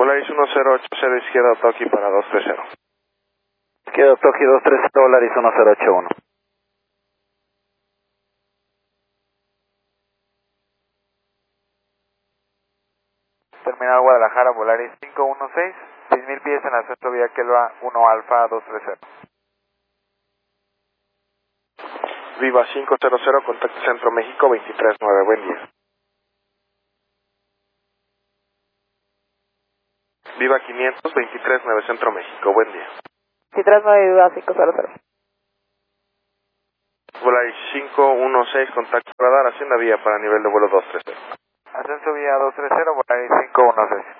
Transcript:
Volaris 1080 izquierda Toki para 230. Izquierda Toki 230, Volaris 1081. Terminal Guadalajara, Volaris 516, 6000 pies en ascenso vía Kelva 1 Alfa 230. Viva 500, contacto Centro México 239, buen día. Viva 500, 239 Centro México, buen día. 239 Viva 500. Volaris 516, contacto radar, hacienda vía para nivel de vuelo 230. Ascenso vía 230, Volaris 516.